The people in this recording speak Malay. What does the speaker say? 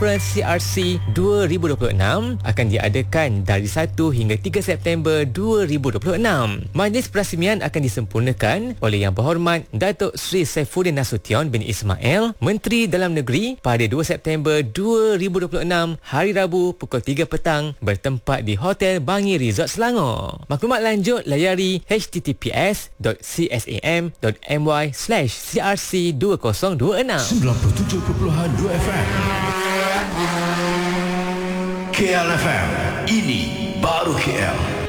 CRC 2026 akan diadakan dari 1 hingga 3 September 2026. Majlis perasmian akan disempurnakan oleh Yang Berhormat Datuk Seri Saifuddin Nasution bin Ismail, Menteri Dalam Negeri, pada 2 September 2026 hari Rabu pukul 3 petang bertempat di Hotel Bangi Resort Selangor. Maklumat lanjut layari https.csam.my/crc2026. 97.2 FM KLFM, ini baru KL.